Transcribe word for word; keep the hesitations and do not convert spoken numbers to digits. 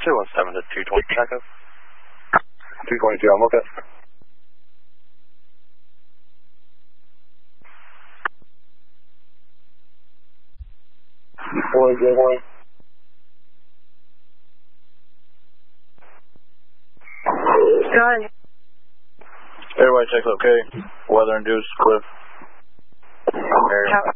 two one seven to two twenty, Echo. two twenty-two, I'm okay. Boy, good boy. Go ahead. Everybody checks okay. Weather induced, Cliff. How,